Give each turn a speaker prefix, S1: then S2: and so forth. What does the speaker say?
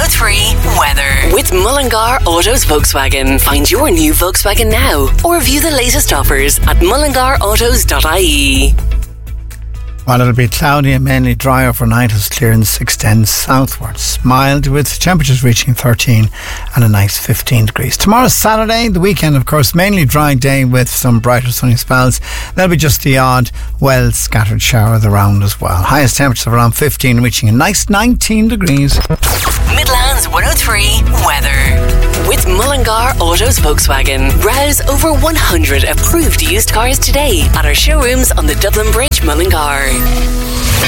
S1: 103 weather. With Mullingar Autos Volkswagen. Find your new Volkswagen now or view the latest offers at mullingarautos.ie.
S2: While it'll be cloudy and mainly dry overnight as clearance extends southwards. Mild with temperatures reaching 13 and a nice 15 degrees. Tomorrow's Saturday, the weekend of course, mainly dry day with some brighter sunny spells. There'll be just the odd well scattered shower around as well. Highest temperatures of around 15 reaching a nice 19 degrees.
S1: Midlands 103 weather. With Mullingar Autos Volkswagen. Browse over 100 approved used cars today at our showrooms on the Dublin Bridge, Mullingar.